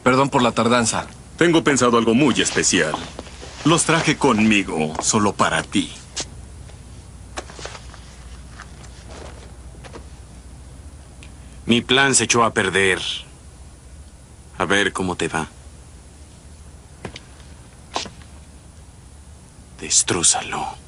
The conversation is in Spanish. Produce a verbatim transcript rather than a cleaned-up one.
Perdón por la tardanza. Tengo pensado algo muy especial. Los traje conmigo, solo para ti. Mi plan se echó a perder. A ver cómo te va. Destrúzalo.